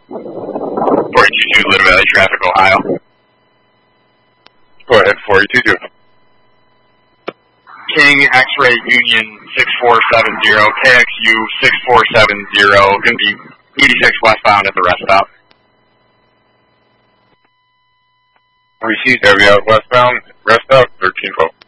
422 Little Valley Traffic, Ohio. Go ahead, 422. King X-Ray Union 6470, KXU 6470, going to be 86 westbound at the rest stop. Received, heavy out westbound, rest stop, 1312.